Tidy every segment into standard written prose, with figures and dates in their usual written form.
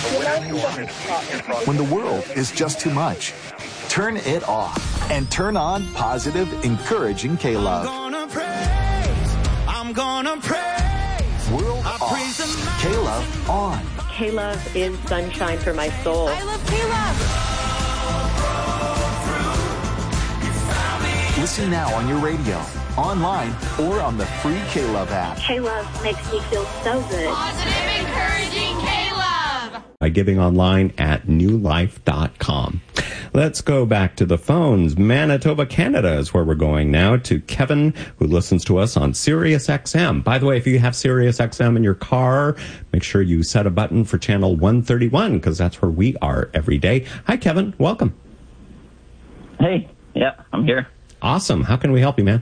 When the world is just too much, turn it off and turn on positive, encouraging K-Love. I'm gonna praise. World off. K-Love on. K-Love is sunshine for my soul. I love K-Love. Listen now on your radio, online, or on the free K-Love app. K-Love makes me feel so good. Positive, encouraging K-Love. By giving online at newlife.com. Let's go back to the phones. Manitoba, Canada is where we're going now, to Kevin, who listens to us on Sirius XM. By the way, if you have Sirius XM in your car, make sure you set a button for channel 131, because that's where we are every day. Hi, Kevin. Welcome. Hey. Yeah, I'm here. Awesome. How can we help you, man?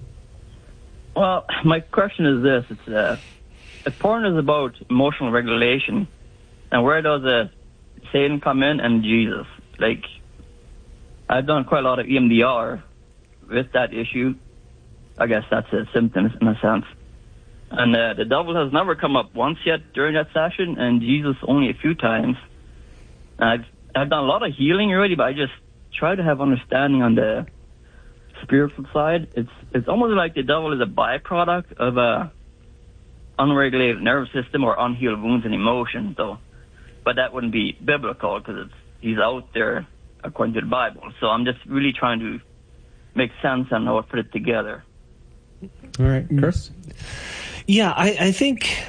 Well, my question is this. If porn is about emotional regulation, and where does Satan come in and Jesus? Like, I've done quite a lot of EMDR with that issue. I guess that's a symptom in a sense. And the devil has never come up once yet during that session, and Jesus only a few times. And I've done a lot of healing already, but I just try to have understanding on the spiritual side. It's almost like the devil is a byproduct of a unregulated nervous system or unhealed wounds and emotions, though. But that wouldn't be biblical because he's out there according to the Bible. So I'm just really trying to make sense and how to put it together. All right, Chris? Yeah, I think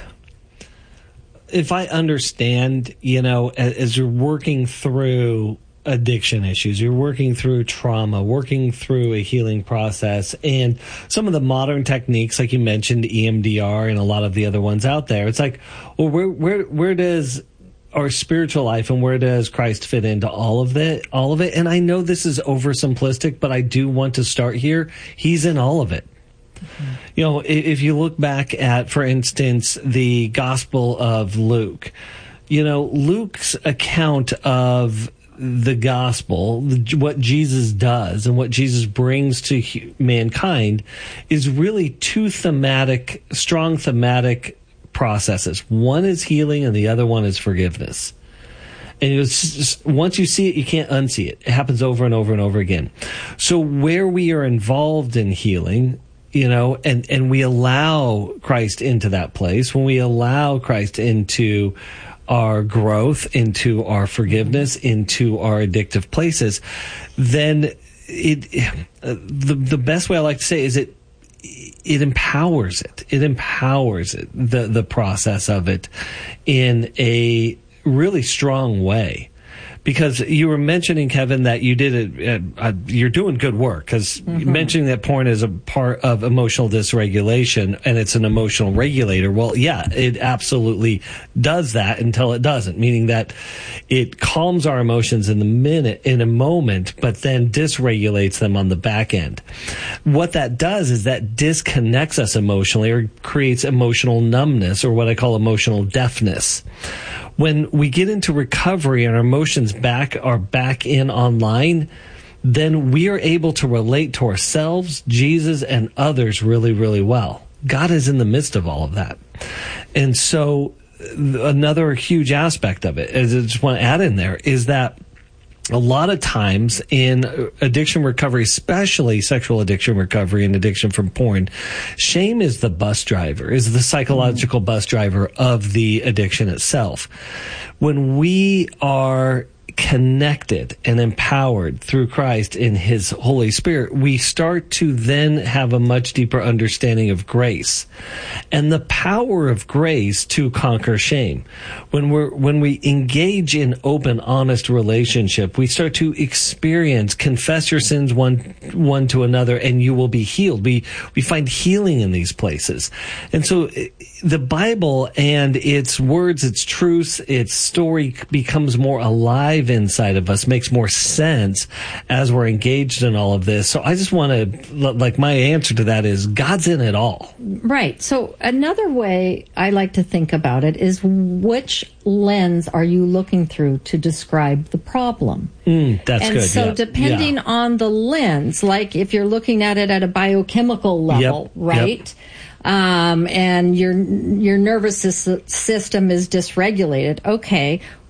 if I understand, as you're working through addiction issues, you're working through trauma, working through a healing process, and some of the modern techniques, like you mentioned, EMDR and a lot of the other ones out there, it's like, well, where does our spiritual life and where does Christ fit into all of it? And I know this is oversimplistic, but I do want to start here. He's in all of it. Mm-hmm. If you look back at, for instance, the Gospel of Luke, Luke's account of the gospel, what Jesus does and what Jesus brings to mankind, is really two strong thematic processes. One is healing and the other one is forgiveness. And it's just, once you see it, you can't unsee it. It happens over and over and over again. So where we are involved in healing, and we allow Christ into that place, when we allow Christ into our growth, into our forgiveness, into our addictive places, then the best way I like to say is it empowers it. It empowers it, the process of it, in a really strong way. Because you were mentioning, Kevin, that you did it. You're doing good work, because mentioning that porn is a part of emotional dysregulation and it's an emotional regulator. Well, yeah, it absolutely does that until it doesn't, meaning that it calms our emotions in a moment, but then dysregulates them on the back end. What that does is that disconnects us emotionally, or creates emotional numbness, or what I call emotional deafness. When we get into recovery and our emotions are back in online, then we are able to relate to ourselves, Jesus, and others really, really well. God is in the midst of all of that. And so another huge aspect of it, as I just want to add in there, is that a lot of times in addiction recovery, especially sexual addiction recovery and addiction from porn, shame is the bus driver, is the psychological bus driver of the addiction itself. When we are connected and empowered through Christ in His Holy Spirit, we start to then have a much deeper understanding of grace and the power of grace to conquer shame. When we engage in open, honest relationship, we start to experience, confess your sins one to another, and you will be healed. We find healing in these places. And so the Bible and its words, its truths, its story becomes more alive inside of us, makes more sense as we're engaged in all of this. So I just want to, my answer to that is God's in it all. Right. So another way I like to think about it is, which lens are you looking through to describe the problem? That's and good. So yeah. depending on the lens, like if you're looking at it at a biochemical level, right? Yep. And your nervous system is dysregulated. Okay,